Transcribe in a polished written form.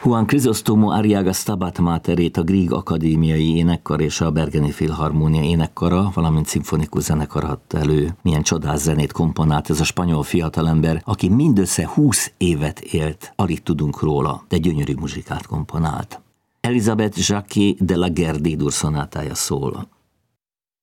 Juan Crisóstomo Arriaga Stabat Materét a Grieg Akadémiai Énekkar és a Bergeni Filharmónia énekkara, valamint szimfonikus zenekar adta elő. Milyen csodás zenét komponált ez a spanyol fiatalember, aki mindössze 20 évet élt. Alig tudunk róla, de gyönyörű muzsikát komponált. Elisabeth Jacquet de la Guerre D-dur szonátája szól.